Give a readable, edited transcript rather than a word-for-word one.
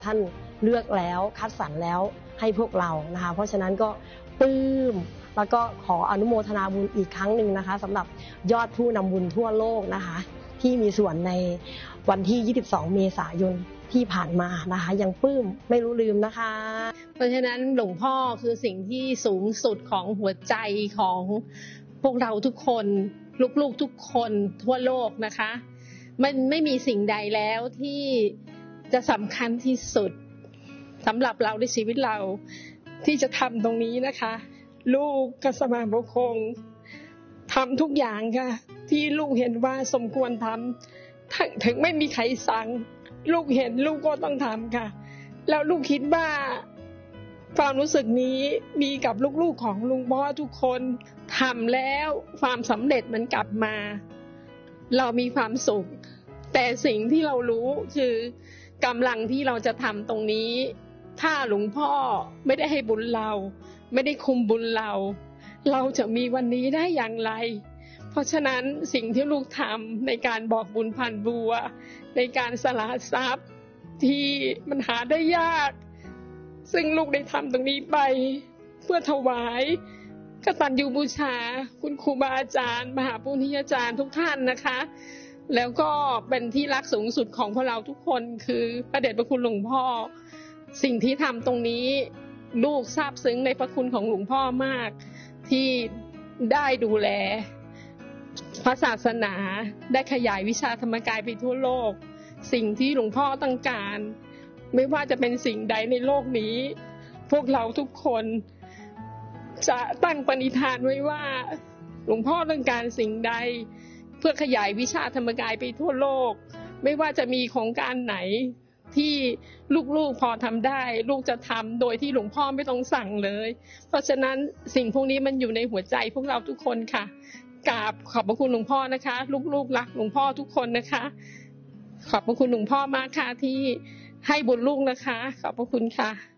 ท่านเลือกแล้วคัดสรรแล้วให้พวกเรานะคะเพราะฉะนั้นก็ปลื้มแล้วก็ขออนุโมทนาบุญอีกครั้งหนึ่งนะคะสำหรับยอดผู้นำบุญทั่วโลกนะคะที่มีส่วนในวันที่22เมษายนที่ผ่านมานะคะยังปลื้มไม่รู้ลืมนะคะเพราะฉะนั้นหลวงพ่อคือสิ่งที่สูงสุดของหัวใจของพวกเราทุกคนลูกๆทุกคนทั่วโลกนะคะมันไม่มีสิ่งใดแล้วที่จะสำคัญที่สุดสำหรับเราในชีวิตเราที่จะทำตรงนี้นะคะลูกกัสมาบุคงทำทุกอย่างค่ะที่ลูกเห็นว่าสมควรทำถึงไม่มีใครสั่งลูกเห็นลูกก็ต้องทำค่ะแล้วลูกคิดว่าความรู้สึกนี้มีกับลูกๆของลุงพ่อทุกคนทำแล้วความสำเร็จมันกลับมาเรามีความสุขแต่สิ่งที่เรารู้คือกำลังที่เราจะทำตรงนี้ถ้าหลวงพ่อไม่ได้ให้บุญเราไม่ได้คุมบุญเราจะมีวันนี้ได้อย่างไรเพราะฉะนั้นสิ่งที่ลูกทำในการบอกบุญผ่านบัวในการสละทรัพย์ที่มันหาได้ยากซึ่งลูกได้ทำตรงนี้ไปเพื่อถวายกตัญญูบูชาคุณครูบาอาจารย์มหาปุญญาจารย์ทุกท่านนะคะแล้วก็เป็นที่รักสูงสุดของพวกเราทุกคนคือพระเดชพระคุณหลวงพ่อสิ่งที่ทำตรงนี้ลูกซาบซึ้งในพระคุณของหลวงพ่อมากที่ได้ดูแลพระศาสนาได้ขยายวิชาธรรมกายไปทั่วโลกสิ่งที่หลวงพ่อต้องการไม่ว่าจะเป็นสิ่งใดในโลกนี้พวกเราทุกคนจะตั้งปณิธานไว้ว่าหลวงพ่อต้องการสิ่งใดเพื่อขยายวิชาธรรมกายไปทั่วโลกไม่ว่าจะมีโครงการไหนที่ลูกๆพอทำได้ลูกจะทำโดยที่หลวงพ่อไม่ต้องสั่งเลยเพราะฉะนั้นสิ่งพวกนี้มันอยู่ในหัวใจพวกเราทุกคนค่ะกราบขอบพระคุณหลวงพ่อนะคะลูกๆรักหลวงพ่อทุกคนนะคะขอบพระคุณหลวงพ่อมากค่ะที่ให้บุญลูกนะคะขอบพระคุณค่ะ